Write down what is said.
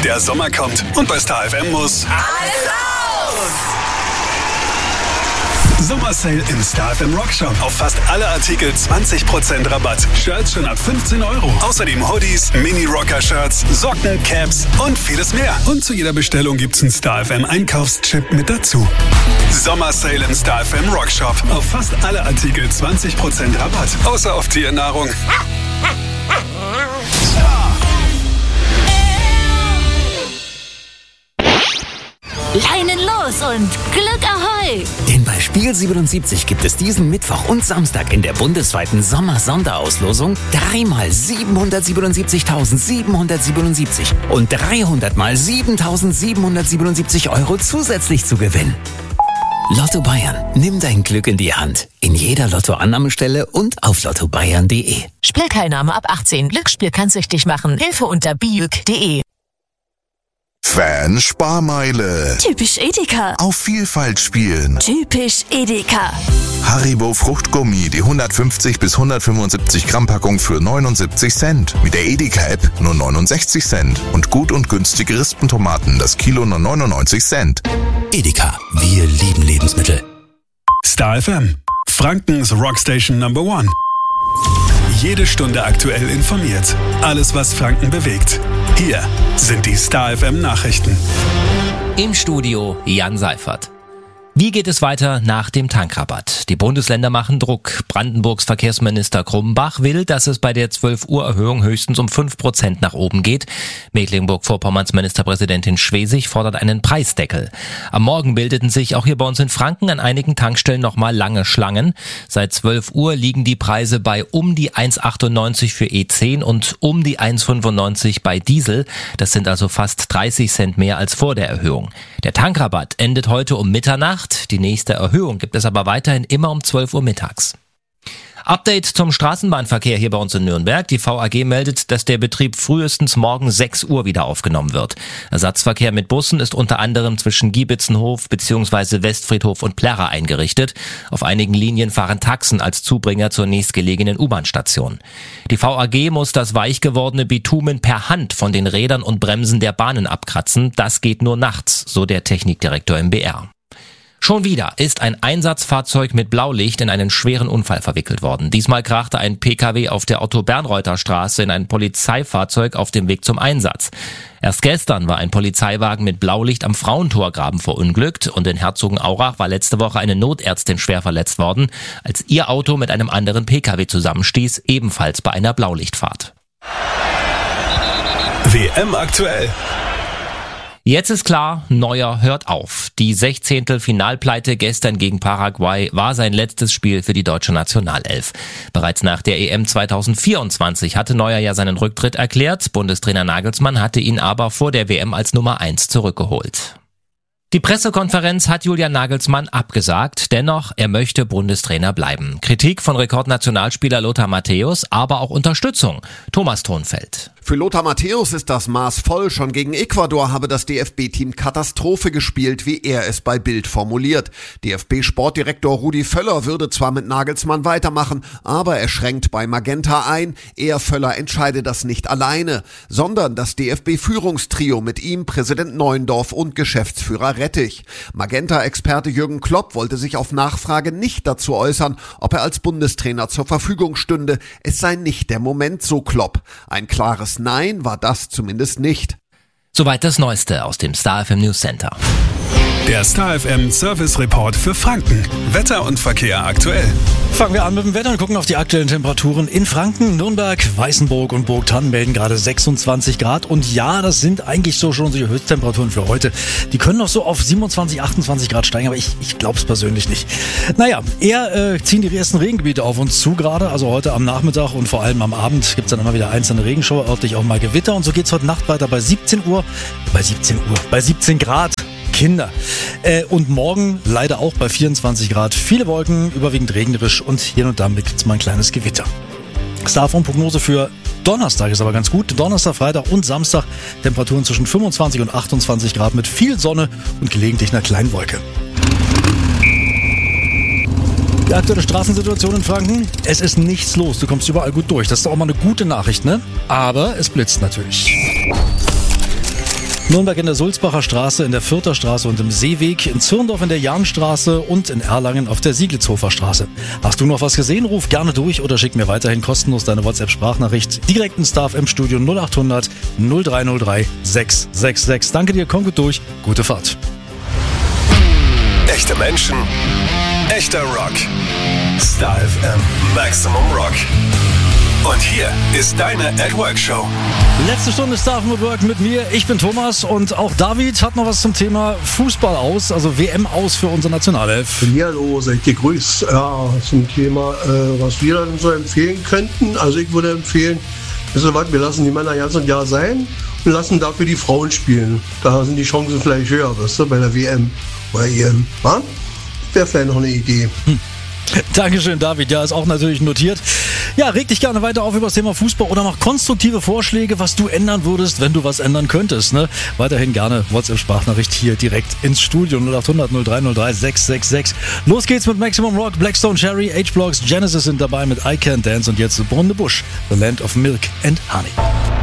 Der Sommer kommt und bei Star FM muss alles raus! Sommersale im Star FM Rockshop. Auf fast alle Artikel 20% Rabatt. Shirts schon ab 15 Euro. Außerdem Hoodies, Mini-Rocker-Shirts, Socken, Caps und vieles mehr. Und zu jeder Bestellung gibt's einen Star FM Einkaufschip mit dazu. Sommersale im Star FM Rockshop. Auf fast alle Artikel 20% Rabatt. Außer auf Tiernahrung. Leinen los und Glück Ahoi! Denn bei Spiel 77 gibt es diesen Mittwoch und Samstag in der bundesweiten Sommer-Sonderauslosung 3 mal 777.777 und 300 mal 7.777 Euro zusätzlich zu gewinnen. Lotto Bayern, nimm dein Glück in die Hand. In jeder Lottoannahmestelle und auf lottobayern.de. Spielteilnahme ab 18. Glücksspiel kann süchtig machen. Hilfe unter biüg.de. Fan-Sparmeile. Typisch Edeka. Auf Vielfalt spielen. Typisch Edeka. Haribo Fruchtgummi, die 150 bis 175 Gramm Packung für 79 Cent. Mit der Edeka-App nur 69 Cent. Und gut und günstige Rispentomaten, das Kilo nur 99 Cent. Edeka, wir lieben Lebensmittel. Star FM, Frankens Rockstation Number 1. Jede Stunde aktuell informiert. Alles, was Franken bewegt. Hier sind die Star FM Nachrichten. Im Studio Jan Seifert. Wie geht es weiter nach dem Tankrabatt? Die Bundesländer machen Druck. Brandenburgs Verkehrsminister Krummbach will, dass es bei der 12-Uhr-Erhöhung höchstens um 5% nach oben geht. Mecklenburg-Vorpommerns Ministerpräsidentin Schwesig fordert einen Preisdeckel. Am Morgen bildeten sich auch hier bei uns in Franken an einigen Tankstellen nochmal lange Schlangen. Seit 12 Uhr liegen die Preise bei um die 1,98 für E10 und um die 1,95 bei Diesel. Das sind also fast 30 Cent mehr als vor der Erhöhung. Der Tankrabatt endet heute um Mitternacht. Die nächste Erhöhung gibt es aber weiterhin immer um 12 Uhr mittags. Update zum Straßenbahnverkehr hier bei uns in Nürnberg. Die VAG meldet, dass der Betrieb frühestens morgen 6 Uhr wieder aufgenommen wird. Ersatzverkehr mit Bussen ist unter anderem zwischen Giebitzenhof bzw. Westfriedhof und Plärrer eingerichtet. Auf einigen Linien fahren Taxen als Zubringer zur nächstgelegenen U-Bahn-Station. Die VAG muss das weich gewordene Bitumen per Hand von den Rädern und Bremsen der Bahnen abkratzen. Das geht nur nachts, so der Technikdirektor im BR. Schon wieder ist ein Einsatzfahrzeug mit Blaulicht in einen schweren Unfall verwickelt worden. Diesmal krachte ein PKW auf der Otto-Bernreuther-Straße in ein Polizeifahrzeug auf dem Weg zum Einsatz. Erst gestern war ein Polizeiwagen mit Blaulicht am Frauentorgraben verunglückt und in Herzogenaurach war letzte Woche eine Notärztin schwer verletzt worden, als ihr Auto mit einem anderen PKW zusammenstieß, ebenfalls bei einer Blaulichtfahrt. WM aktuell. Jetzt ist klar, Neuer hört auf. Die 16. Finalpleite gestern gegen Paraguay war sein letztes Spiel für die deutsche Nationalelf. Bereits nach der EM 2024 hatte Neuer ja seinen Rücktritt erklärt. Bundestrainer Nagelsmann hatte ihn aber vor der WM als Nummer 1 zurückgeholt. Die Pressekonferenz hat Julian Nagelsmann abgesagt, dennoch, er möchte Bundestrainer bleiben. Kritik von Rekordnationalspieler Lothar Matthäus, aber auch Unterstützung. Thomas Thonfeld. Für Lothar Matthäus ist das Maß voll. Schon gegen Ecuador habe das DFB-Team Katastrophe gespielt, wie er es bei Bild formuliert. DFB-Sportdirektor Rudi Völler würde zwar mit Nagelsmann weitermachen, aber er schränkt bei Magenta ein. Er, Völler, entscheide das nicht alleine, sondern das DFB-Führungstrio mit ihm, Präsident Neuendorf und Geschäftsführer Rettich. Magenta-Experte Jürgen Klopp wollte sich auf Nachfrage nicht dazu äußern, ob er als Bundestrainer zur Verfügung stünde. Es sei nicht der Moment, so Klopp. Ein klares Nein war das zumindest nicht. Soweit das Neueste aus dem Star FM News Center. Der Star FM Service Report für Franken. Wetter und Verkehr aktuell. Fangen wir an mit dem Wetter und gucken auf die aktuellen Temperaturen in Franken. Nürnberg, Weißenburg und Burgthann melden gerade 26 Grad. Und ja, das sind eigentlich so schon unsere Höchsttemperaturen für heute. Die können noch so auf 27, 28 Grad steigen, aber ich glaube es persönlich nicht. Naja, eher ziehen die ersten Regengebiete auf uns zu gerade. Also heute am Nachmittag und vor allem am Abend gibt es dann immer wieder einzelne Regenschauer, örtlich auch mal Gewitter. Und so geht es heute Nacht weiter bei 17 Grad. Kinder. Und morgen leider auch bei 24 Grad. Viele Wolken, überwiegend regnerisch und hier und da gibt es mal ein kleines Gewitter. Starphone-Prognose für Donnerstag ist aber ganz gut. Donnerstag, Freitag und Samstag Temperaturen zwischen 25 und 28 Grad mit viel Sonne und gelegentlich einer kleinen Wolke. Die aktuelle Straßensituation in Franken, es ist nichts los. Du kommst überall gut durch. Das ist auch mal eine gute Nachricht, ne? Aber es blitzt natürlich. Nürnberg in der Sulzbacher Straße, in der Fürther Straße und im Seeweg, in Zürndorf in der Jahnstraße und in Erlangen auf der Sieglitzhofer Straße. Hast du noch was gesehen? Ruf gerne durch oder schick mir weiterhin kostenlos deine WhatsApp-Sprachnachricht direkt ins Star FM Studio 0800 0303 666. Danke dir, komm gut durch, gute Fahrt. Echte Menschen, echter Rock. Star FM Maximum Rock. Und hier ist deine At Work Show. Letzte Stunde Star FM Work mit mir. Ich bin Thomas und auch David hat noch was zum Thema Fußball aus, also WM aus für unsere Nationalelf. Ja, hallo, seid gegrüßt. Ja, zum Thema, was wir dann so empfehlen könnten. Also ich würde empfehlen, wisst ihr was, wir lassen die Männer ganz und Jahr sein und lassen dafür die Frauen spielen. Da sind die Chancen vielleicht höher, weißt du, bei der WM oder EM. Ja? Wäre vielleicht noch eine Idee. Dankeschön, David. Ja, ist auch natürlich notiert. Ja, reg dich gerne weiter auf über das Thema Fußball oder mach konstruktive Vorschläge, was du ändern würdest, wenn du was ändern könntest. Ne? Weiterhin gerne WhatsApp-Sprachnachricht hier direkt ins Studio 0800 0303 666. Los geht's mit Maximum Rock, Blackstone Cherry, H-Blocks, Genesis sind dabei mit I Can't Dance und jetzt Brunne Busch, The Land of Milk and Honey.